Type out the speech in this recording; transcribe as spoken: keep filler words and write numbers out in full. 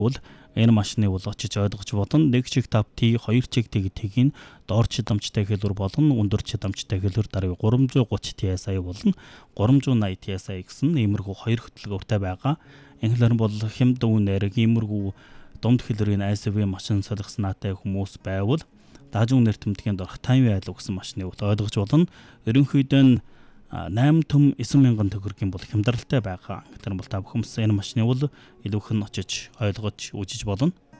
бол энэ машины бол очиж ойлгож болно. нэг чиг тав Т, хоёр чиг Т-ийг доор чидамжтай хэлбэр болон өндөр чидамжтай хэлбэр даруй гурамжуугуч Т S I болон гурамжуунаая Т S I гэсэн иймэрхүү хоёр хөтөлбөртэй байгаа. Инглер бол хэм дүүнээр иймэрхүү дунд хэлбэрийн I C V машин солихснаатай хүмүүс байвал даажун нэртэмдгийн дорх Тайван айлуу гэсэн машины бол ойлгож болно. Ерөнхийдөө нь найман төм девять мянган төгрөгийн бол хямдралтай байгаа. Тэр бол та бүхэн энэ машины бол илүүх нь очиж ойлгож үзэж болно.